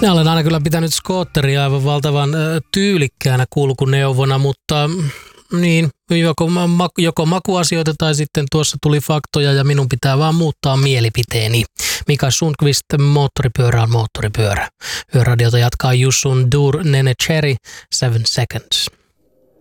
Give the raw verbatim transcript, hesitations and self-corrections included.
Minä olen aina kyllä pitänyt skootteria aivan valtavan tyylikkäänä kulkuneuvona, mutta niin, joko, joko makuasioita tai sitten tuossa tuli faktoja ja minun pitää vaan muuttaa mielipiteeni. Mika Sundqvist, moottoripyörä on moottoripyörä. Yöradiota jatkaa Yusun Dur Nene Cherry, Seven Seconds.